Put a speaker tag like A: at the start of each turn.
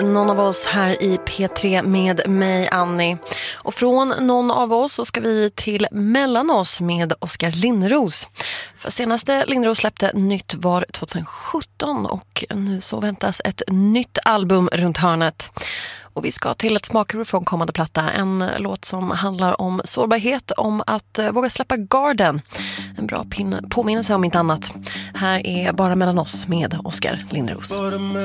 A: Någon av oss här i P3 med mig, Annie. Och från någon av oss så ska vi till Mellan oss med Oskar Linnros. För senaste Linnros släppte nytt var 2017 och nu så väntas ett nytt album runt hörnet. Och vi ska till ett smakprov från kommande platta. En låt som handlar om sårbarhet, om att våga släppa garden. En bra påminnelse om inte annat. Här är Bara mellan oss med Oskar Linnros.